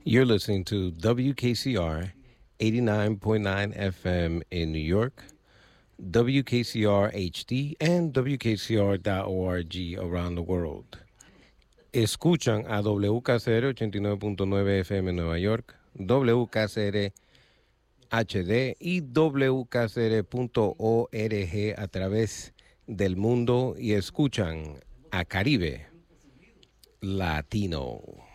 You're listening to WKCR 89.9 FM in New York, WKCR HD, and WKCR.org around the world. Escuchan a WKCR 89.9 FM en Nueva York, WKCR HD y WKCR.org a través del mundo y escuchan a Caribe Latino.